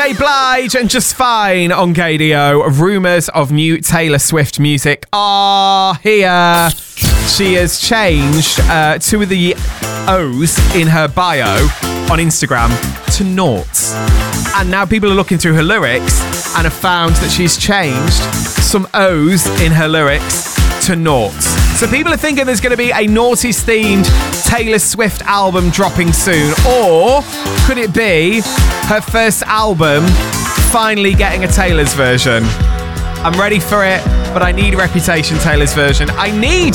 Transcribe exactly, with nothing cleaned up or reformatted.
J. Blige and Just Fine on K D O. Rumours of new Taylor Swift music are here. She has changed uh, two of the O's in her bio on Instagram to noughts. And now people are looking through her lyrics and have found that she's changed some O's in her lyrics to noughts. So people are thinking there's going to be a noughties themed Taylor Swift album dropping soon. Or could it be her first album finally getting a Taylor's version? I'm ready for it, but I need Reputation Taylor's version. I need